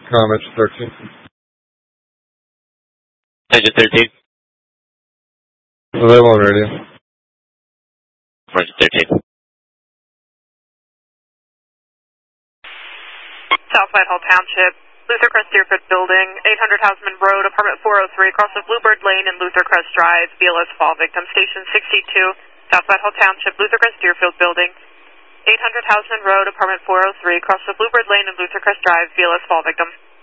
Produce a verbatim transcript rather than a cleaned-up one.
Comment thirteen. Engine thirteen. Available on radio. Engine thirteen. South Whitehall Township, Luther Crest Deerfield Building, eight hundred Houseman Road, apartment four oh three, across of Bluebird Lane and Luther Crest Drive, B L S fall victim, station sixty-two, South Whitehall Township, Luther Crest Deerfield Building, eight hundred Houseman Road, apartment four oh three, across of Bluebird Lane and Luther Crest Drive, B L S fall victim.